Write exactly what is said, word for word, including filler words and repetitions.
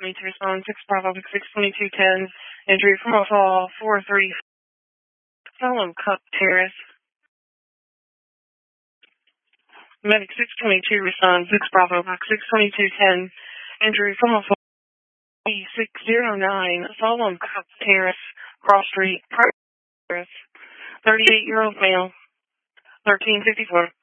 need to respond six Bravo six twenty-two ten. Injury from a fall four thirty. Solemn Cup Terrace. Medic six twenty-two respond six Bravo six twenty-two ten. Injury from a fall six zero nine. Solemn Cup Terrace. Cross Street. Terrace. thirty-eight year old male. thirteen fifty-four.